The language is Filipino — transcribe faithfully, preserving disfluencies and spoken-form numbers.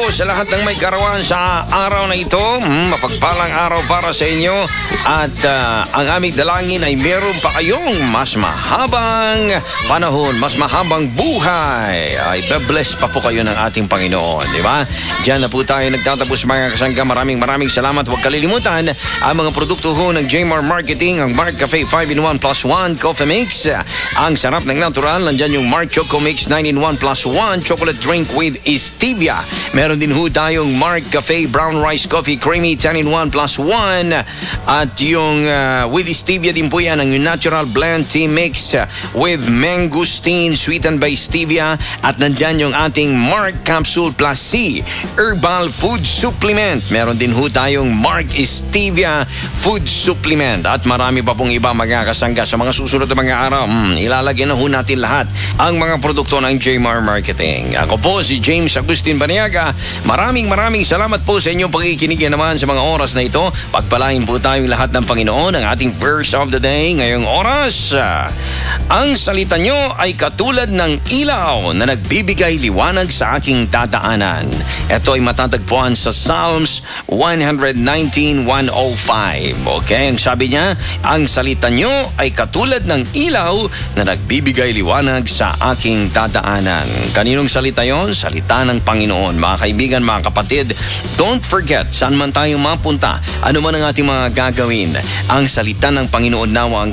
po sa lahat ng may karawan sa araw na ito. Hmm, mapagpalang araw para sa inyo. At uh, ang aming dalangin ay meron pa kayong mas mahabang panahon, mas mahabang buhay. Ay be-bless pa po kayo ng ating Panginoon, di ba? Diyan na po tayo nagtatapos mga kasangga. Maraming maraming salamat. Huwag kalilimutan ang mga produkto ho ng J M R Marketing, ang Mark Cafe five in one plus one Coffee Mix, ang sarap ng natural. Nandyan yung Mark Choco Mix nine in one plus one Chocolate Drink with Stevia. Meron din ho tayong Mark Cafe Brown Rice Coffee Creamy ten in one plus one. At yung uh, with Stevia din po yan, ang Natural Blend Tea Mix with Mangosteen sweetened by Stevia. At nandyan yung ating Mark Capsule Plus C Herbal Food Supplement. Meron din ho tayong Mark Stevia Food Supplement. At marami pa pong iba mga kasangga. Sa mga susunod na mga araw, hmm, ilalagyan na ho natin lahat ang mga produkto ng J M R Marketing. Ako po si James Agustin Baniaga. Maraming maraming salamat po sa inyong pakikinig naman sa mga oras na ito. Pagpalain po tayong lahat ng Panginoon. Ang ating verse of the day ngayong oras: ang salita nyo ay katulad ng ilaw na nagbibigay liwanag sa aking dadaanan. Ito ay matatagpuan sa Psalms one nineteen one oh five. Okay, ang sabi niya, ang salita nyo ay katulad ng ilaw na nagbibigay liwanag sa aking dadaanan. Kaninong salita yon? Salita ng Panginoon. Mga kaibigan, mga kapatid, don't forget, saan man tayo mapunta, ano man ang ating mga gagawin, ang salita ng Panginoon nawa ang